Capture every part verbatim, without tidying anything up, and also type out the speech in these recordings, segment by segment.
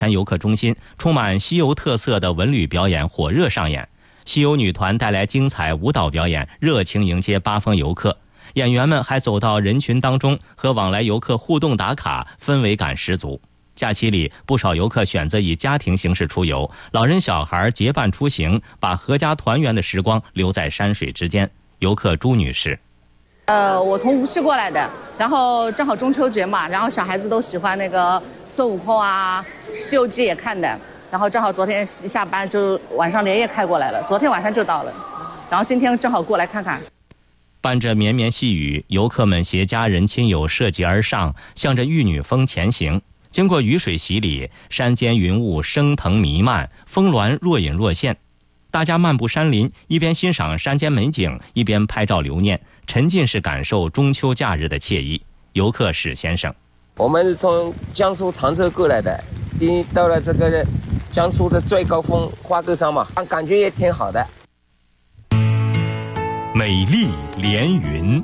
游客中心，充满西游特色的文旅表演火热上演。西游女团带来精彩舞蹈表演，热情迎接八方游客。演员们还走到人群当中，和往来游客互动打卡，氛围感十足。假期里，不少游客选择以家庭形式出游，老人小孩结伴出行，把阖家团圆的时光留在山水之间。游客朱女士， 呃，我从无锡过来的，然后正好中秋节嘛，然后小孩子都喜欢那个孙悟空啊，《西游记》也看的，然后正好昨天一下班就晚上连夜开过来了，昨天晚上就到了，然后今天正好过来看看。 伴着绵绵细雨，游客们携家人亲友涉级而上，向着玉女峰前行。经过雨水洗礼，山间云雾升腾弥漫，峰峦若隐若现。大家漫步山林，一边欣赏山间美景，一边拍照留念，沉浸式感受中秋假日的惬意。游客史先生， 我们是从江苏常州过来的，第到了这个江苏的最高峰花果山嘛，感觉也挺好的。 美丽连云。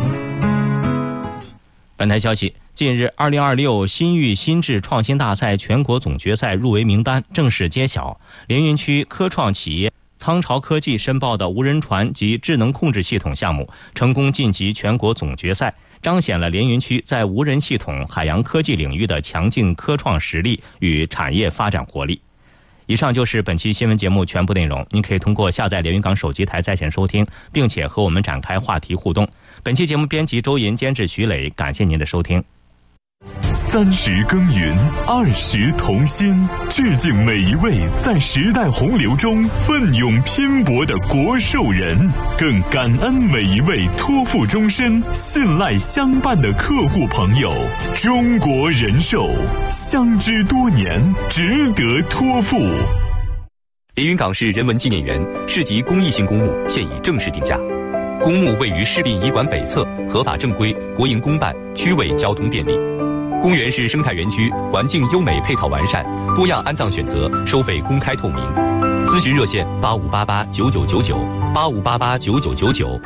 本台消息，近日二零二六新域新智创新大赛全国总决赛入围名单正式揭晓。连云区科创企业苍潮科技申报的无人船及智能控制系统项目成功晋级全国总决赛，彰显了连云区在无人系统、海洋科技领域的强劲科创实力与产业发展活力。以上就是本期新闻节目全部内容，您可以通过下载连云港手机台在线收听，并且和我们展开话题互动。本期节目编辑周银，监制徐磊，感谢您的收听。 三十耕耘，二十同心，致敬每一位在时代洪流中奋勇拼搏的国寿人，更感恩每一位托付终身、信赖相伴的客户朋友。中国人寿，相知多年，值得托付。 连云港市人文纪念园市级公益性公墓现已正式定价。公墓位于市殡仪馆北侧，合法正规，国营公办，区位交通便利。公园是生态园区，环境优美，配套完善，多样安葬选择，收费公开透明。咨询热线八五八八九九九九八五八八九九九九。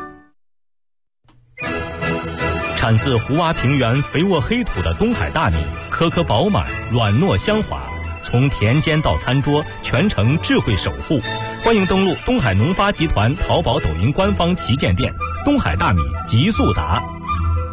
产自湖洼平原肥沃黑土的东海大米，颗颗饱满，软糯香滑，从田间到餐桌，全程智慧守护。欢迎登录东海农发集团淘宝、抖音官方旗舰店，东海大米极速达。